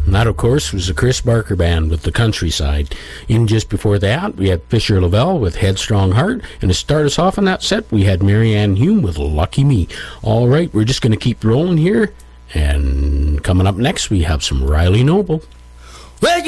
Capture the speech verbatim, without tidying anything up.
And that, of course, was the Chris Barker Band with The Countryside. In just before that, we had Fisher Lavelle with Headstrong Heart. And to start us off on that set, we had Marianne Hume with Lucky Me. All right, we're just going to keep rolling here. And coming up next, we have some Riley Noble. Well,